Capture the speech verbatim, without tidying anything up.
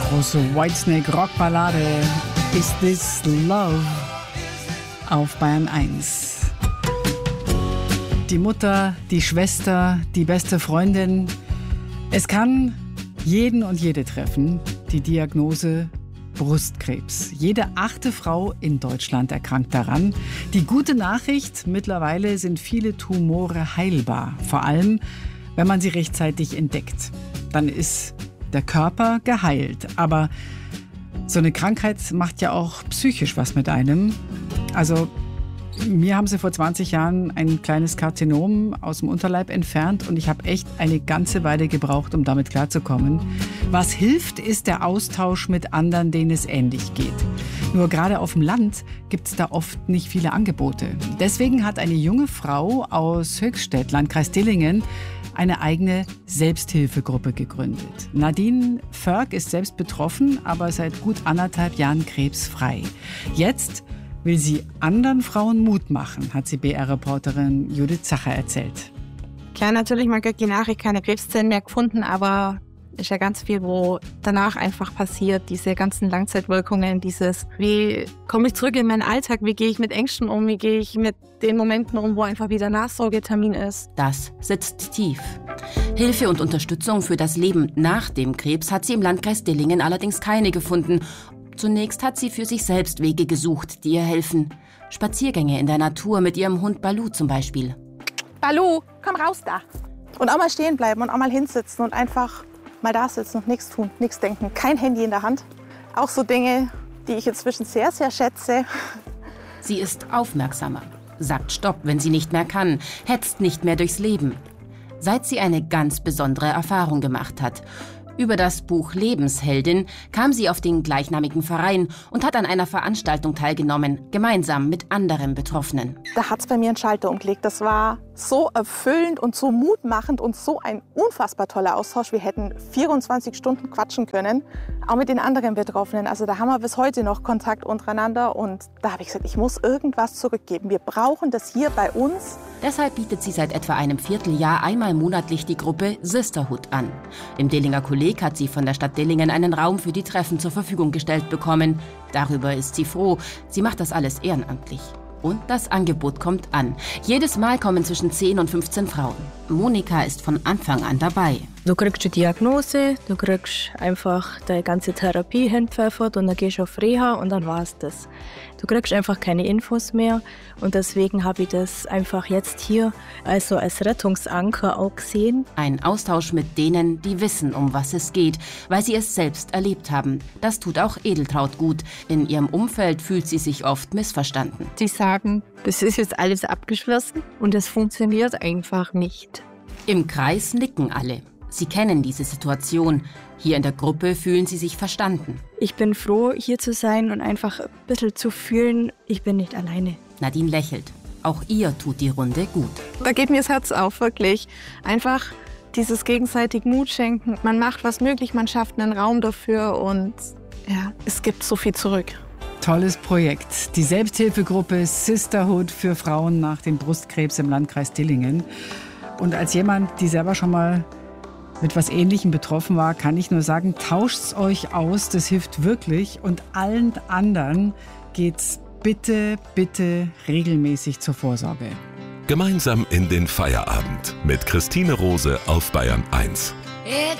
große Whitesnake Rockballade Is This Love auf Bayern eins. Die Mutter, die Schwester, die beste Freundin. Es kann jeden und jede treffen, die Diagnose Brustkrebs. Jede achte Frau in Deutschland erkrankt daran. Die gute Nachricht, mittlerweile sind viele Tumore heilbar. Vor allem, wenn man sie rechtzeitig entdeckt. Dann ist der Körper geheilt. Aber so eine Krankheit macht ja auch psychisch was mit einem. Also mir haben sie vor zwanzig Jahren ein kleines Karzinom aus dem Unterleib entfernt und ich habe echt eine ganze Weile gebraucht, um damit klarzukommen. Was hilft, ist der Austausch mit anderen, denen es ähnlich geht. Nur gerade auf dem Land gibt es da oft nicht viele Angebote. Deswegen hat eine junge Frau aus Höchstädt, Landkreis Dillingen, eine eigene Selbsthilfegruppe gegründet. Nadine Förg ist selbst betroffen, aber seit gut anderthalb Jahren krebsfrei. Jetzt will sie anderen Frauen Mut machen, hat sie B R-Reporterin Judith Zacher erzählt. Klar, natürlich, man hat die Nachricht keine Krebszellen mehr gefunden, aber ist ja ganz viel, wo danach einfach passiert, diese ganzen Langzeitwirkungen, dieses, wie komme ich zurück in meinen Alltag, wie gehe ich mit Ängsten um, wie gehe ich mit den Momenten um, wo einfach wieder Nachsorgetermin ist. Das sitzt tief. Hilfe und Unterstützung für das Leben nach dem Krebs hat sie im Landkreis Dillingen allerdings keine gefunden. Zunächst hat sie für sich selbst Wege gesucht, die ihr helfen. Spaziergänge in der Natur mit ihrem Hund Balu zum Beispiel. Balu, komm raus da. Und auch mal stehen bleiben und auch mal hinsitzen und einfach mal da sitzen und nichts tun, nichts denken. Kein Handy in der Hand. Auch so Dinge, die ich inzwischen sehr, sehr schätze. Sie ist aufmerksamer, sagt Stopp, wenn sie nicht mehr kann, hetzt nicht mehr durchs Leben. Seit sie eine ganz besondere Erfahrung gemacht hat. Über das Buch Lebensheldin kam sie auf den gleichnamigen Verein und hat an einer Veranstaltung teilgenommen, gemeinsam mit anderen Betroffenen. Da hat es bei mir einen Schalter umgelegt. Das war so erfüllend und so mutmachend und so ein unfassbar toller Austausch. Wir hätten vierundzwanzig Stunden quatschen können, auch mit den anderen Betroffenen. Also da haben wir bis heute noch Kontakt untereinander und da habe ich gesagt, ich muss irgendwas zurückgeben. Wir brauchen das hier bei uns. Deshalb bietet sie seit etwa einem Vierteljahr einmal monatlich die Gruppe Sisterhood an. Im Dillinger Kolleg hat sie von der Stadt Dillingen einen Raum für die Treffen zur Verfügung gestellt bekommen. Darüber ist sie froh. Sie macht das alles ehrenamtlich. Und das Angebot kommt an. Jedes Mal kommen zwischen zehn und fünfzehn Frauen. Monika ist von Anfang an dabei. Du kriegst eine Diagnose, du kriegst einfach deine ganze Therapie hinpfeffert und dann gehst du auf Reha und dann war's das. Du kriegst einfach keine Infos mehr und deswegen habe ich das einfach jetzt hier also als Rettungsanker auch gesehen. Ein Austausch mit denen, die wissen, um was es geht, weil sie es selbst erlebt haben. Das tut auch Edeltraud gut. In ihrem Umfeld fühlt sie sich oft missverstanden. Die sagen, das ist jetzt alles abgeschlossen und das funktioniert einfach nicht. Im Kreis nicken alle. Sie kennen diese Situation. Hier in der Gruppe fühlen sie sich verstanden. Ich bin froh, hier zu sein und einfach ein bisschen zu fühlen, ich bin nicht alleine. Nadine lächelt. Auch ihr tut die Runde gut. Da geht mir das Herz auf, wirklich. Einfach dieses gegenseitig Mut schenken. Man macht was möglich, man schafft einen Raum dafür und ja, es gibt so viel zurück. Tolles Projekt. Die Selbsthilfegruppe Sisterhood für Frauen nach dem Brustkrebs im Landkreis Dillingen. Und als jemand, die selber schon mal mit was Ähnlichem betroffen war, kann ich nur sagen, tauscht's euch aus, das hilft wirklich. Und allen anderen geht's bitte, bitte regelmäßig zur Vorsorge. Gemeinsam in den Feierabend mit Christine Rose auf Bayern eins. It